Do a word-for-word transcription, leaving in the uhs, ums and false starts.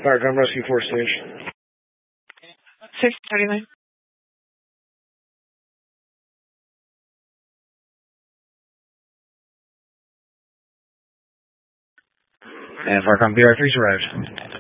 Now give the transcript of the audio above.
Fireground Rescue Force Station. six thirty-nine. And Fireground B R three's arrived.